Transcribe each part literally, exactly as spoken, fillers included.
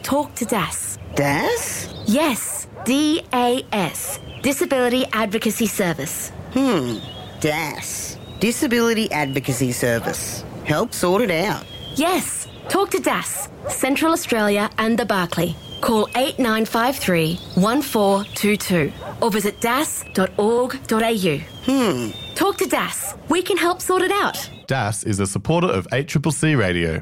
talk to D A S. D A S? Yes, D A S, Disability Advocacy Service. Hmm, D A S, Disability Advocacy Service. Help sort it out. Yes, talk to D A S, Central Australia and the Barclay. Call eight nine five three, one four two two or visit das dot org dot a u. Hmm. Talk to D A S. We can help sort it out. D A S is a supporter of eight C C C Radio.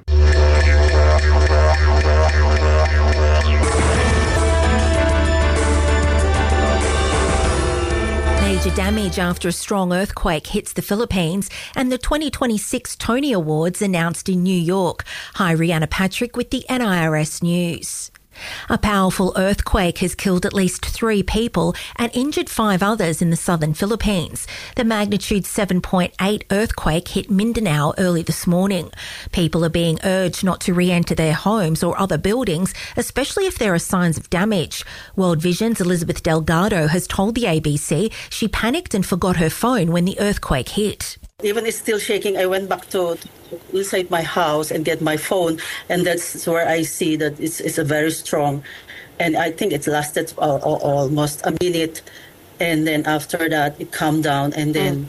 Major damage after a strong earthquake hits the Philippines and the twenty twenty-six Tony Awards announced in New York. Hi, Rihanna Patrick with the N I R S News. A powerful earthquake has killed at least three people and injured five others in the southern Philippines. The magnitude seven point eight earthquake hit Mindanao early this morning. People are being urged not to re-enter their homes or other buildings, especially if there are signs of damage. World Vision's Elizabeth Delgado has told the A B C she panicked and forgot her phone when the earthquake hit. Even it's still shaking, I went back to, to inside my house and get my phone, and that's where I see that it's, it's a very strong, and I think it lasted uh, almost a minute, and then after that it calmed down, and then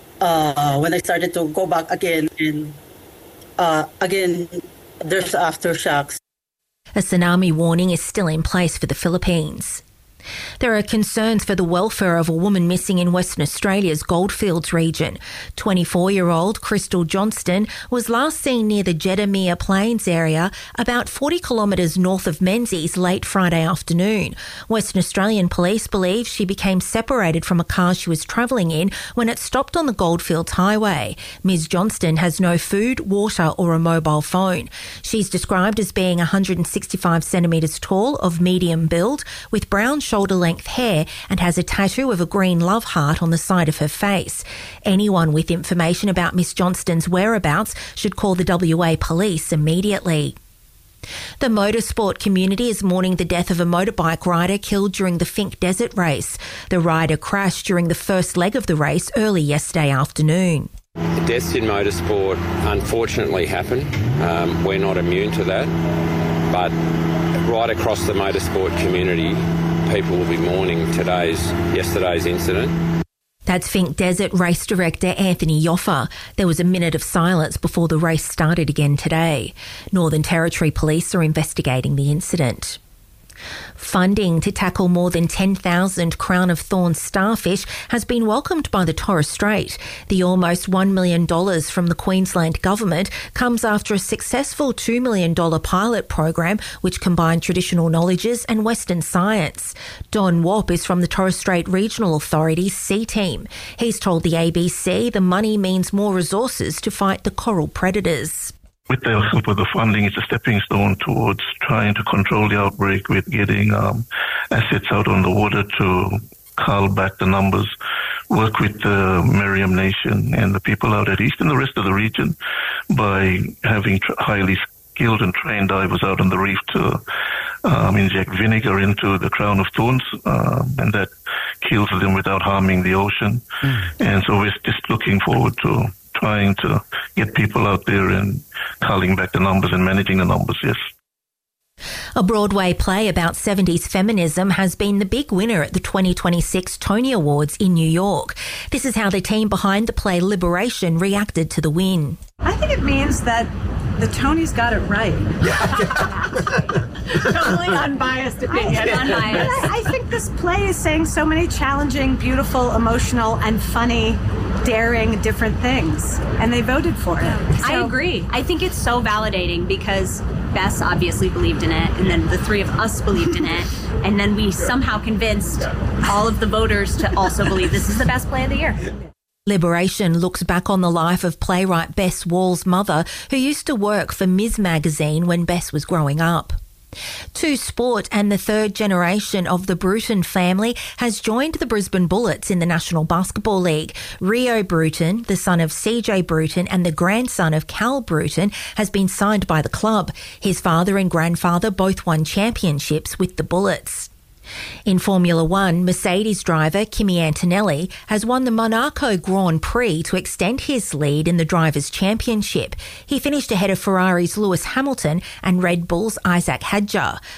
uh, when I started to go back again, and uh, again there's aftershocks. A tsunami warning is still in place for the Philippines. There are concerns for the welfare of a woman missing in Western Australia's Goldfields region. twenty-four-year-old Crystal Johnston was last seen near the Jeddah Plains area, about forty kilometres north of Menzies, late Friday afternoon. Western Australian police believe she became separated from a car she was travelling in when it stopped on the Goldfields Highway. Miz Johnston has no food, water or a mobile phone. She's described as being one hundred sixty-five centimetres tall, of medium build, with brown shoulder-length hair, and has a tattoo of a green love heart on the side of her face. Anyone with information about Miss Johnston's whereabouts should call the W A police immediately. The motorsport community is mourning the death of a motorbike rider killed during the Finke Desert Race. The rider crashed during the first leg of the race early yesterday afternoon. Deaths in motorsport unfortunately happen. Um, we're not immune to that. But right across the motorsport community, people will be mourning today's, yesterday's incident. That's Finke Desert race director Anthony Yoffa. There was a minute of silence before the race started again today. Northern Territory Police are investigating the incident. Funding to tackle more than ten thousand crown of thorns starfish has been welcomed by the Torres Strait. The almost one million dollars from the Queensland Government comes after a successful two million dollars pilot program which combined traditional knowledges and Western science. Don Wapp is from the Torres Strait Regional Authority's Sea Team. He's told the A B C the money means more resources to fight the coral predators. With the help of the funding, it's a stepping stone towards trying to control the outbreak with getting um, assets out on the water to cull back the numbers, work with the Meriam Nation and the people out at East and the rest of the region by having tr- highly skilled and trained divers out on the reef to um, inject vinegar into the crown of thorns, uh, and that kills them without harming the ocean. Mm. And so we're just looking forward to trying to get people out there and culling back the numbers and managing the numbers, yes. A Broadway play about seventies feminism has been the big winner at the twenty twenty-six Tony Awards in New York. This is how the team behind the play Liberation reacted to the win. I think it means that the Tonys got it right. Totally unbiased opinion. Unbiased. I think this play is saying so many challenging, beautiful, emotional, and funny, daring, different things, and they voted for it. So, I agree. I think it's so validating because Bess obviously believed in it, and then the three of us believed in it, and then we somehow convinced all of the voters to also believe this is the best play of the year. Liberation looks back on the life of playwright Bess Wall's mother, who used to work for Miz Magazine when Bess was growing up. To sport, and the third generation of the Bruton family has joined the Brisbane Bullets in the National Basketball League. Rio Bruton, the son of C J Bruton and the grandson of Cal Bruton, has been signed by the club. His father and grandfather both won championships with the Bullets. In Formula One, Mercedes driver Kimi Antonelli has won the Monaco Grand Prix to extend his lead in the Drivers' Championship. He finished ahead of Ferrari's Lewis Hamilton and Red Bull's Isaac Hadjar.